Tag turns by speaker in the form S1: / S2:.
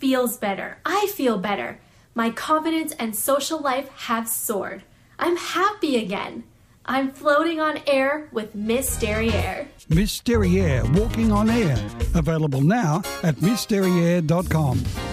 S1: feels better. I feel better. My confidence and social life have soared. I'm happy again. I'm floating on air with Miss Derriere.
S2: Miss Derriere, Walking on Air. Available now at MissDerriere.com.